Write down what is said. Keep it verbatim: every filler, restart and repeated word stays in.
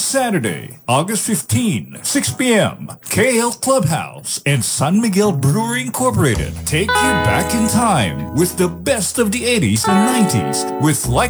Saturday, August fifteenth, six p.m. K L Clubhouse and San Miguel Brewery Incorporated take you back in time with the best of the eighties and nineties with like